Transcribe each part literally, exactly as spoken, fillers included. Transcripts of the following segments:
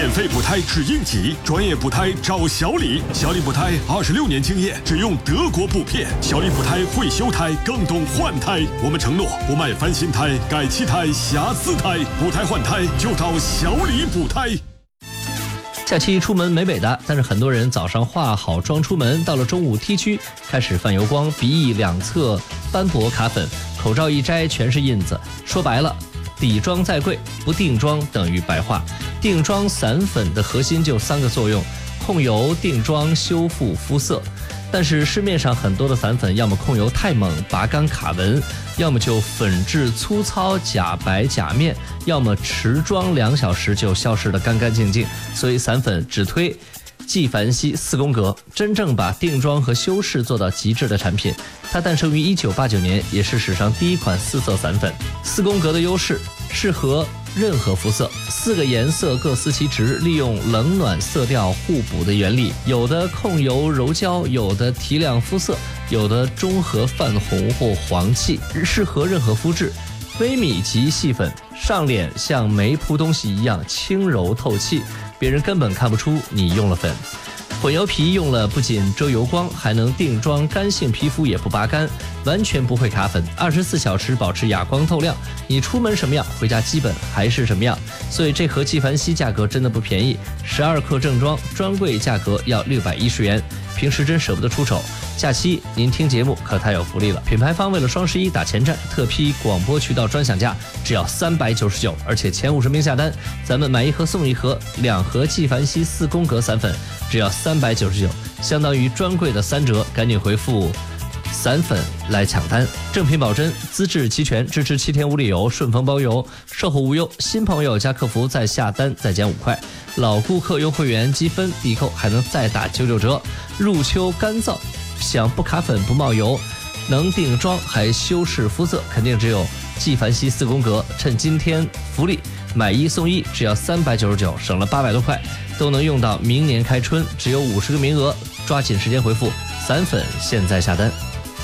免费补胎只应急，专业补胎找小李。小李补胎二十六年经验，只用德国补片。小李补胎会修胎，更懂换胎。我们承诺不卖翻新胎、改气胎、瑕疵胎，补胎换胎就找小李补胎。 假期出门美美的，但是很多人早上化好妆出门，到了中午 T 区开始泛油光，鼻翼两侧斑驳卡粉，口罩一摘全是印子。说白了，底妆再贵，不定妆等于白化。定妆散粉的核心就三个作用：控油、定妆、修复肤色。但是市面上很多的散粉，要么控油太猛拔干卡纹，要么就粉质粗糙假白假面，要么持妆两小时就消失得干干净净。所以散粉只推纪梵希四宫格，真正把定妆和修饰做到极致的产品。它诞生于一九八九年，也是史上第一款四色散粉。四宫格的优势，适合任何肤色，四个颜色各司其职，利用冷暖色调互补的原理，有的控油柔焦，有的提亮肤色，有的中和泛红或黄气，适合任何肤质。微米级细粉，上脸像没铺东西一样轻柔透气，别人根本看不出你用了粉。混油皮用了不仅遮油光，还能定妆，干性皮肤也不拔干，完全不会卡粉，二十四小时保持哑光透亮。你出门什么样，回家基本还是什么样。所以这盒纪梵希价格真的不便宜，十二克正装专柜价格要六百一十元，平时真舍不得出手。假期您听节目可太有福利了，品牌方为了双十一打前站，特批广播渠道专享价只要三百九十九，而且前五十名下单，咱们买一盒送一盒，两盒纪梵希四宫格散粉只要三百九十九，相当于专柜的三折，赶紧回复散粉来抢单。正品保真，资质齐全，支持七天无理由，顺丰包邮，售后无忧。新朋友加客服再下单再减五块，老顾客优惠员积分抵扣还能再打九九折。入秋干燥，想不卡粉不冒油，能定妆还修饰肤色，肯定只有纪梵希四宫格。趁今天福利，买一送一，只要三百九十九，省了八百多块，都能用到明年开春。只有五十个名额，抓紧时间回复散粉，现在下单。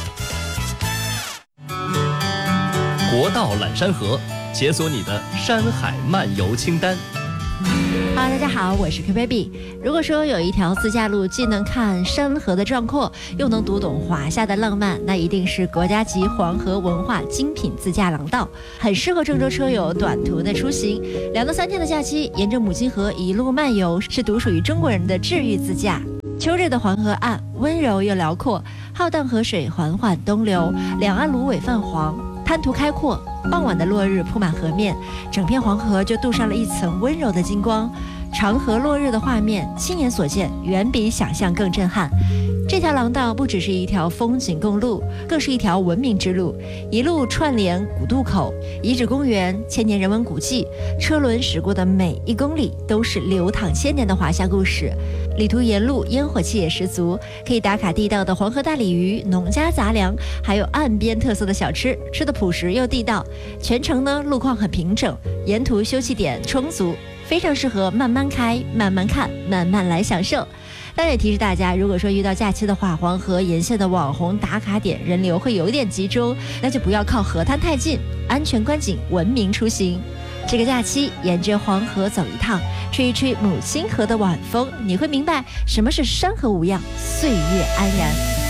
国道揽山河，解锁你的山海漫游清单。 Hello， 大家好，我是 Q Baby。如果说有一条自驾路既能看山河的壮阔，又能读懂华夏的浪漫，那一定是国家级黄河文化精品自驾廊道，很适合郑州车友短途的出行。两到三天的假期，沿着母亲河一路漫游，是独属于中国人的治愈自驾。秋日的黄河岸温柔又辽阔，浩荡河水缓缓东流，两岸芦苇泛黄，滩涂开阔。傍晚的落日铺满河面，整片黄河就镀上了一层温柔的金光。长河落日的画面，亲眼所见远比想象更震撼。这条廊道不只是一条风景公路，更是一条文明之路，一路串联古渡口、遗址公园、千年人文古迹，车轮驶过的每一公里都是流淌千年的华夏故事。旅途沿路烟火气也十足，可以打卡地道的黄河大鲤鱼、农家杂粮，还有岸边特色的小吃，吃的朴实又地道。全程呢路况很平整，沿途休憩点充足，非常适合慢慢开、慢慢看、慢慢来享受。当然也提示大家，如果说遇到假期的话，黄河沿线的网红打卡点人流会有点集中，那就不要靠河滩太近，安全观景，文明出行。这个假期沿着黄河走一趟，吹一吹母亲河的晚风，你会明白什么是山河无恙，岁月安然。